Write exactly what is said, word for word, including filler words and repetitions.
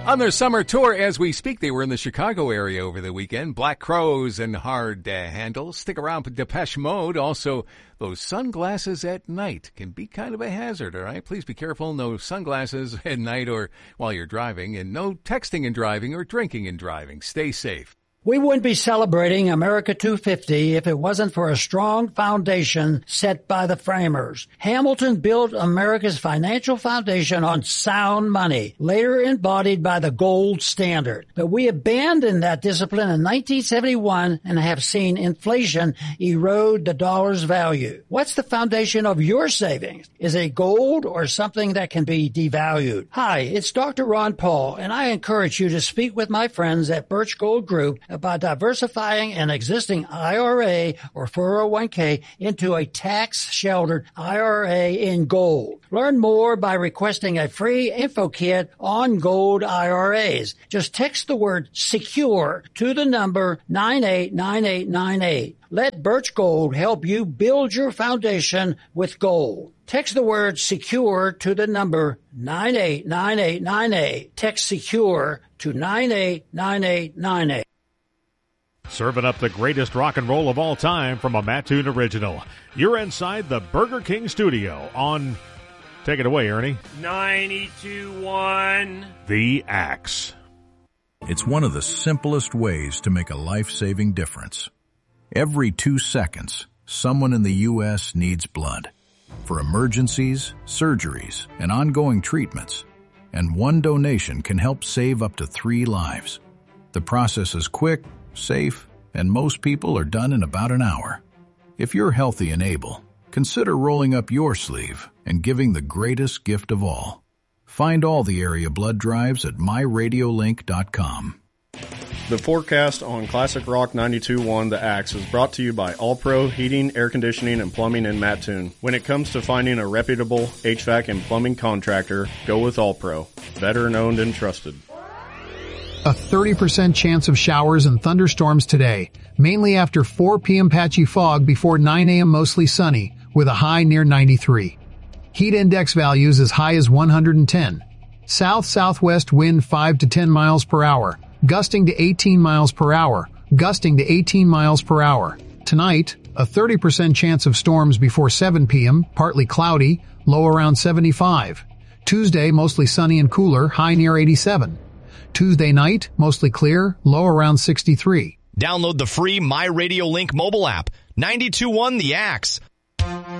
On their summer tour as we speak, they were in the Chicago area over the weekend. Black Crowes and Hard to Handle. Stick around for Depeche Mode. Also, those sunglasses at night can be kind of a hazard, all right? Please be careful. No sunglasses at night or while you're driving, and no texting and driving or drinking and driving. Stay safe. We wouldn't be celebrating America two fifty if it wasn't for a strong foundation set by the framers. Hamilton built America's financial foundation on sound money, later embodied by the gold standard. But we abandoned that discipline in nineteen seventy-one and have seen inflation erode the dollar's value. What's the foundation of your savings? Is it gold or something that can be devalued? Hi, it's Doctor Ron Paul, and I encourage you to speak with my friends at Birch Gold Group about diversifying an existing I R A or four oh one k into a tax-sheltered I R A in gold. Learn more by requesting a free info kit on gold I R As. Just text the word SECURE to the number nine eight nine eight nine eight. Let Birch Gold help you build your foundation with gold. Text the word SECURE to the number nine eight nine eight nine eight. Text SECURE to nine eight nine eight nine eight. Serving up the greatest rock and roll of all time from a Mattoon original. You're inside the Burger King studio on, take it away, Ernie. ninety-two point one The Axe. It's one of the simplest ways to make a life-saving difference. Every two seconds, someone in the U S needs blood for emergencies, surgeries, and ongoing treatments. And one donation can help save up to three lives. The process is quick, safe, and most people are done in about an hour. If you're healthy and able, consider rolling up your sleeve and giving the greatest gift of all. Find all the area blood drives at my radio link dot com. The forecast on Classic Rock ninety-two point one The Axe is brought to you by All Pro Heating, Air Conditioning, and Plumbing in Mattoon. When it comes to finding a reputable H V A C and plumbing contractor, go with All Pro. Veteran owned and trusted. A thirty percent chance of showers and thunderstorms today, mainly after four p.m. patchy fog before nine a.m. mostly sunny, with a high near ninety-three. Heat index values as high as one hundred ten. South-southwest wind five to ten miles per hour, gusting to eighteen miles per hour, gusting to eighteen miles per hour. Tonight, a thirty percent chance of storms before seven p.m., partly cloudy, low around seventy-five. Tuesday, mostly sunny and cooler, high near eighty-seven. Tuesday night, mostly clear, low around sixty-three. Download the free My Radio Link mobile app. ninety-two point one The Axe.